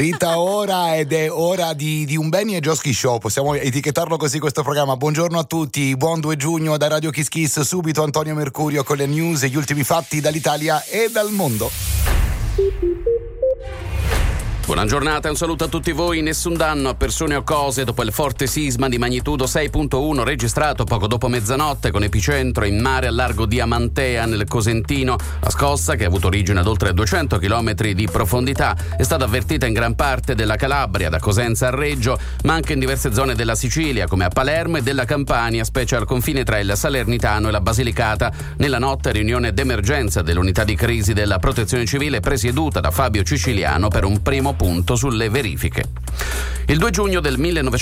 Rita Ora, ed è ora di un Benny e Joschi Show, possiamo etichettarlo così questo programma. Buongiorno a tutti, buon 2 giugno da Radio Kiss Kiss. Subito Antonio Mercurio con le news e gli ultimi fatti dall'Italia e dal mondo. Buona giornata e un saluto a tutti voi. Nessun danno a persone o cose dopo il forte sisma di magnitudo 6.1 registrato poco dopo mezzanotte con epicentro in mare al largo di Amantea nel Cosentino. La scossa, che ha avuto origine ad oltre 200 km di profondità, è stata avvertita in gran parte della Calabria, da Cosenza a Reggio, ma anche in diverse zone della Sicilia come a Palermo e della Campania, specie al confine tra il Salernitano e la Basilicata. Nella notte riunione d'emergenza dell'unità di crisi della Protezione Civile presieduta da Fabio Ciciliano per un primo punto sulle verifiche. Il 2 giugno del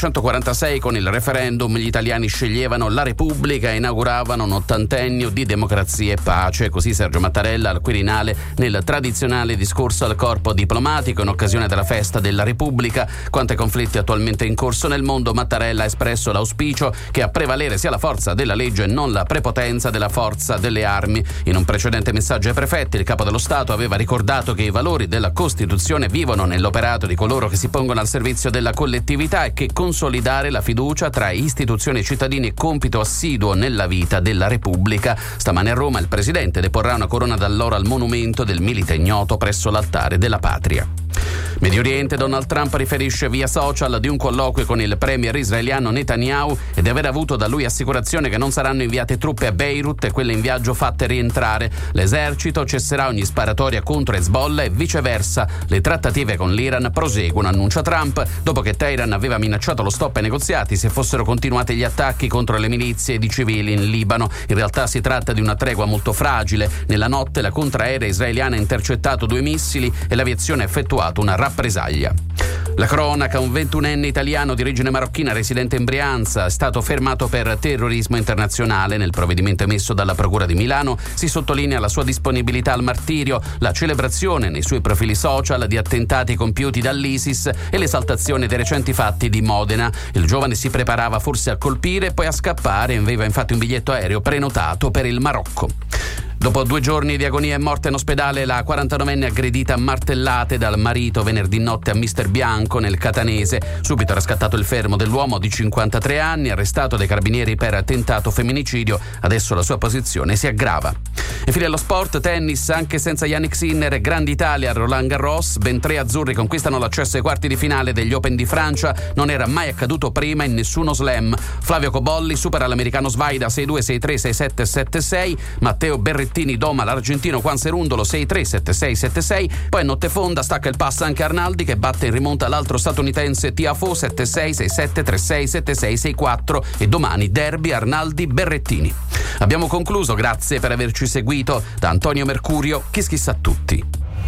1946, con il referendum, gli italiani sceglievano la Repubblica e inauguravano un ottantennio di democrazia e pace. Così Sergio Mattarella al Quirinale nel tradizionale discorso al corpo diplomatico in occasione della festa della Repubblica. Quanto ai conflitti attualmente in corso nel mondo, Mattarella ha espresso l'auspicio che a prevalere sia la forza della legge e non la prepotenza della forza delle armi. In un precedente messaggio ai prefetti, il capo dello Stato aveva ricordato che i valori della Costituzione vivono nell'operato di coloro che si pongono al servizio della collettività e che consolidare la fiducia tra istituzioni e cittadini è compito assiduo nella vita della Repubblica. Stamane a Roma il presidente deporrà una corona d'alloro al monumento del milite ignoto presso l'altare della patria. Medio Oriente, Donald Trump riferisce via social di un colloquio con il premier israeliano Netanyahu e di aver avuto da lui assicurazione che non saranno inviate truppe a Beirut e quelle in viaggio fatte rientrare. L'esercito cesserà ogni sparatoria contro Hezbollah e viceversa. Le trattative con l'Iran proseguono, annuncia Trump, dopo che Teheran aveva minacciato lo stop ai negoziati se fossero continuati gli attacchi contro le milizie ed i civili in Libano. In realtà si tratta di una tregua molto fragile. Nella notte la contraerea israeliana ha intercettato 2 missili e l'aviazione ha effettuato una rappresaglia. La cronaca: un 21enne italiano di origine marocchina residente in Brianza è stato fermato per terrorismo internazionale. Nel provvedimento emesso dalla Procura di Milano si sottolinea la sua disponibilità al martirio, la celebrazione nei suoi profili social di attentati compiuti dall'ISIS e l'esaltazione dei recenti fatti di Modena. Il giovane si preparava forse a colpire e poi a scappare, aveva infatti un biglietto aereo prenotato per il Marocco. Dopo 2 giorni di agonia è morta in ospedale la 49enne aggredita a martellate dal marito venerdì notte a Mister Bianco nel Catanese. Subito riscattato il fermo dell'uomo di 53 anni, arrestato dai carabinieri per tentato femminicidio. Adesso la sua posizione si aggrava. Infine allo sport, tennis, anche senza Yannick Sinner, Grande Italia a Roland Garros. Ben 3 azzurri conquistano l'accesso ai quarti di finale degli Open di Francia. Non era mai accaduto prima in nessuno slam. Flavio Cobolli supera l'americano Svaida 6-2, 6-3, 6-7, 7-6. Matteo Berrettini doma l'argentino Juan Cerundolo 6-3, 7-6, 7-6. Poi a notte fonda stacca il pass anche Arnaldi, che batte in rimonta l'altro statunitense Tiafoe 7-6, 6-7, 3-6, 7-6, 6-4. E domani derby Arnaldi-Berrettini. Abbiamo concluso, grazie per averci seguito. Da Antonio Mercurio, Kiss Kiss a tutti.